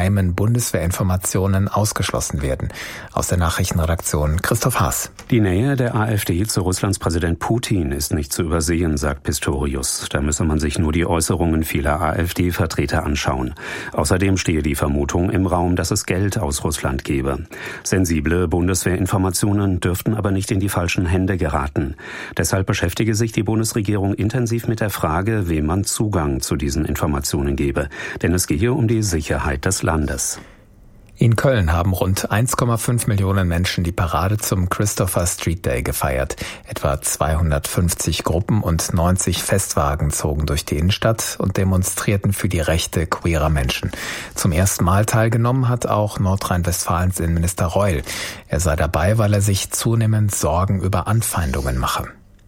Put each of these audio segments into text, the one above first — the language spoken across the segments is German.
geheimen Bundeswehrinformationen ausgeschlossen werden. Aus der Nachrichtenredaktion Christoph Haas. Die Nähe der AfD zu Russlands Präsident Putin ist nicht zu übersehen, sagt Pistorius. Da müsse man sich nur die Äußerungen vieler AfD-Vertreter anschauen. Außerdem stehe die Vermutung im Raum, dass es Geld aus Russland gebe. Sensible Bundeswehrinformationen dürften aber nicht in die falschen Hände geraten. Deshalb beschäftige sich die Bundesregierung intensiv mit der Frage, wem man Zugang zu diesen Informationen gebe. Denn es gehe um die Sicherheit des Landes. In Köln haben rund 1,5 Millionen Menschen die Parade zum Christopher Street Day gefeiert. Etwa 250 Gruppen und 90 Festwagen zogen durch die Innenstadt und demonstrierten für die Rechte queerer Menschen. Zum ersten Mal teilgenommen hat auch Nordrhein-Westfalens Innenminister Reul. Er sei dabei, weil er sich zunehmend Sorgen über Anfeindungen mache.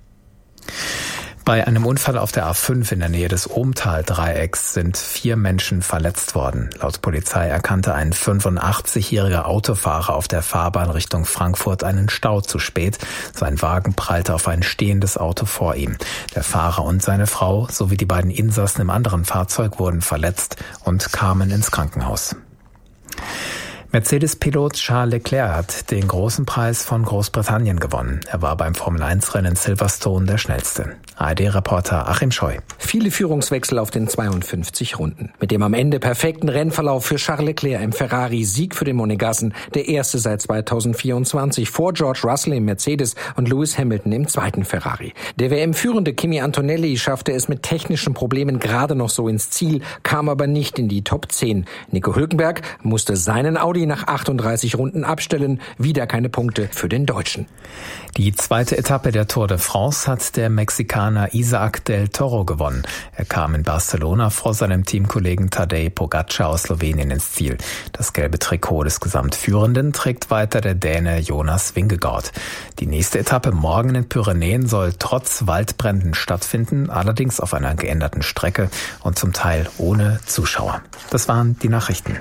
Bei einem Unfall auf der A5 in der Nähe des Ohmtal-Dreiecks sind 4 Menschen verletzt worden. Laut Polizei erkannte ein 85-jähriger Autofahrer auf der Fahrbahn Richtung Frankfurt einen Stau zu spät. Sein Wagen prallte auf ein stehendes Auto vor ihm. Der Fahrer und seine Frau sowie die beiden Insassen im anderen Fahrzeug wurden verletzt und kamen ins Krankenhaus. Mercedes-Pilot Charles Leclerc hat den großen Preis von Großbritannien gewonnen. Er war beim Formel-1-Rennen in Silverstone der schnellste. ARD-Reporter Achim Scheu. Viele Führungswechsel auf den 52 Runden. Mit dem am Ende perfekten Rennverlauf für Charles Leclerc im Ferrari, Sieg für den Monegassen, der erste seit 2024, vor George Russell im Mercedes und Lewis Hamilton im zweiten Ferrari. Der WM-führende Kimi Antonelli schaffte es mit technischen Problemen gerade noch so ins Ziel, kam aber nicht in die Top 10. Nico Hülkenberg musste seinen Audi nach 38 Runden abstellen. Wieder keine Punkte für den Deutschen. Die zweite Etappe der Tour de France hat der Mexikaner Isaac del Toro gewonnen. Er kam in Barcelona vor seinem Teamkollegen Tadej Pogačar aus Slowenien ins Ziel. Das gelbe Trikot des Gesamtführenden trägt weiter der Däne Jonas Vingegaard. Die nächste Etappe morgen in den Pyrenäen soll trotz Waldbränden stattfinden, allerdings auf einer geänderten Strecke und zum Teil ohne Zuschauer. Das waren die Nachrichten.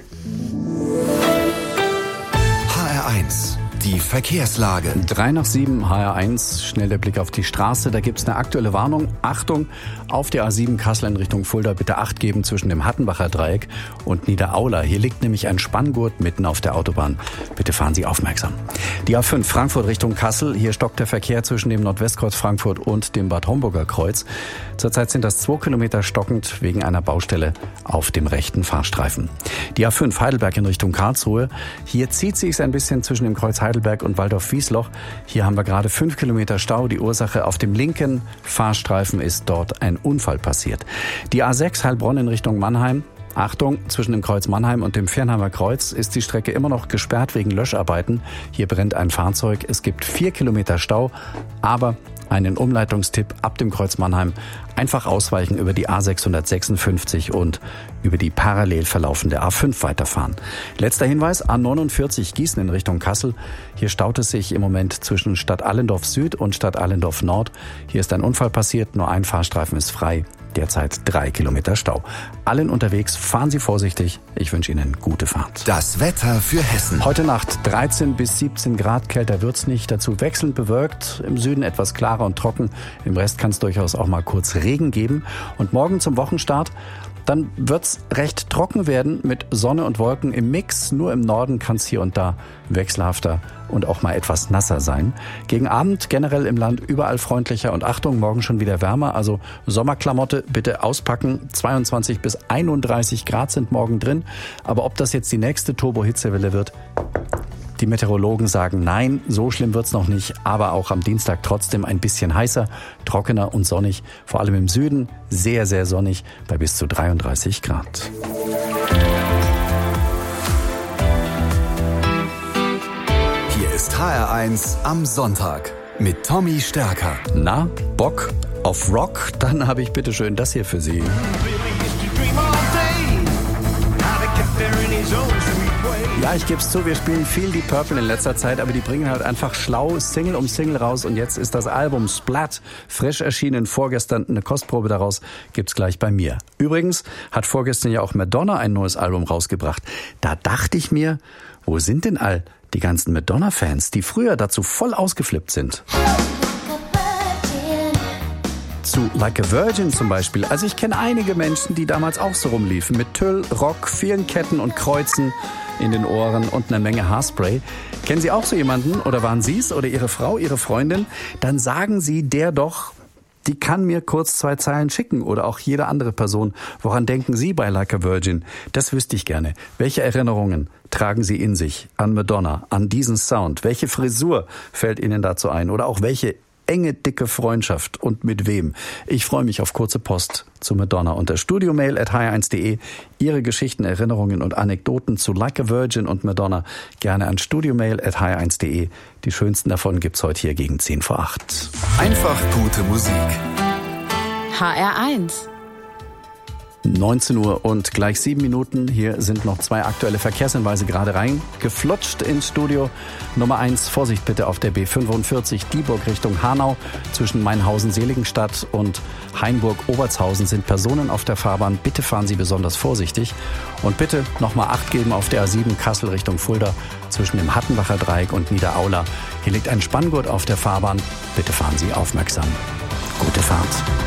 HR1, die Verkehrslage. 6:03 HR1, schnell der Blick auf die Straße. Da gibt es eine aktuelle Warnung. Achtung, auf der A7 Kassel in Richtung Fulda bitte Acht geben zwischen dem Hattenbacher Dreieck und Niederaula. Hier liegt nämlich ein Spanngurt mitten auf der Autobahn. Bitte fahren Sie aufmerksam. Die A5 Frankfurt Richtung Kassel. Hier stockt der Verkehr zwischen dem Nordwestkreuz Frankfurt und dem Bad Homburger Kreuz. Zurzeit sind das 2 Kilometer stockend wegen einer Baustelle auf dem rechten Fahrstreifen. Die A5 Heidelberg in Richtung Karlsruhe. Hier zieht sich ein bisschen zwischen dem Kreuz Heidelberg und Waldorf-Wiesloch. Hier haben wir gerade 5 Kilometer Stau. Die Ursache: auf dem linken Fahrstreifen ist dort ein Unfall passiert. Die A6 Heilbronn in Richtung Mannheim. Achtung, zwischen dem Kreuz Mannheim und dem Viernheimer Kreuz ist die Strecke immer noch gesperrt wegen Löscharbeiten. Hier brennt ein Fahrzeug. Es gibt 4 Kilometer Stau, aber einen Umleitungstipp: ab dem Kreuz Mannheim einfach ausweichen, über die A656 und über die parallel verlaufende A5 weiterfahren. Letzter Hinweis: A49 Gießen in Richtung Kassel. Hier staut es sich im Moment zwischen Stadt Allendorf Süd und Stadt Allendorf Nord. Hier ist ein Unfall passiert, nur ein Fahrstreifen ist frei. Derzeit 3 Kilometer Stau. Allen unterwegs, fahren Sie vorsichtig. Ich wünsche Ihnen gute Fahrt. Das Wetter für Hessen. Heute Nacht 13 bis 17 Grad, kälter wird's nicht. Dazu wechselnd bewölkt, im Süden etwas klarer und trocken. Im Rest kann es durchaus auch mal kurz Regen geben. Und morgen zum Wochenstart, dann wird's recht trocken werden mit Sonne und Wolken im Mix. Nur im Norden kann es hier und da wechselhafter und auch mal etwas nasser sein. Gegen Abend generell im Land überall freundlicher und Achtung, morgen schon wieder wärmer. Also Sommerklamotte bitte auspacken. 22 bis 31 Grad sind morgen drin. Aber ob das jetzt die nächste Turbo-Hitzewelle wird, die Meteorologen sagen nein, so schlimm wird's noch nicht, aber auch am Dienstag trotzdem ein bisschen heißer, trockener und sonnig, vor allem im Süden sehr, sehr sonnig bei bis zu 33 Grad. Hier ist HR1 am Sonntag mit Tommy Stärker. Na, Bock auf Rock? Dann habe ich bitteschön das hier für Sie. Ja, ich gebe es zu, wir spielen viel Deep Purple in letzter Zeit, aber die bringen halt einfach schlau Single um Single raus und jetzt ist das Album Splat frisch erschienen, vorgestern eine Kostprobe daraus gibt's gleich bei mir. Übrigens hat vorgestern ja auch Madonna ein neues Album rausgebracht. Da dachte ich mir, wo sind denn all die ganzen Madonna-Fans, die früher dazu voll ausgeflippt sind? zu Like a Virgin zum Beispiel. Also ich kenne einige Menschen, die damals auch so rumliefen. Mit Tüll, Rock, vielen Ketten und Kreuzen in den Ohren und einer Menge Haarspray. Kennen Sie auch so jemanden oder waren Sie es oder Ihre Frau, Ihre Freundin? Dann sagen Sie der doch, die kann mir kurz 2 Zeilen schicken oder auch jede andere Person. Woran denken Sie bei Like a Virgin? Das wüsste ich gerne. Welche Erinnerungen tragen Sie in sich an Madonna, an diesen Sound? Welche Frisur fällt Ihnen dazu ein? Oder auch welche enge, dicke Freundschaft und mit wem? Ich freue mich auf kurze Post zu Madonna unter studiomail@hr1.de. Ihre Geschichten, Erinnerungen und Anekdoten zu Like a Virgin und Madonna gerne an studiomail@hr1.de. Die schönsten davon gibt's heute hier gegen 10 vor 8. Einfach gute Musik. HR1. 19 Uhr und gleich 7 Minuten. Hier sind noch 2 aktuelle Verkehrshinweise gerade reingeflutscht ins Studio. Nummer 1, Vorsicht bitte auf der B45 Dieburg Richtung Hanau. Zwischen Mainhausen-Seligenstadt und Hainburg-Obertshausen sind Personen auf der Fahrbahn. Bitte fahren Sie besonders vorsichtig. Und bitte nochmal Acht geben auf der A7 Kassel Richtung Fulda zwischen dem Hattenbacher Dreieck und Niederaula. Hier liegt ein Spanngurt auf der Fahrbahn. Bitte fahren Sie aufmerksam. Gute Fahrt.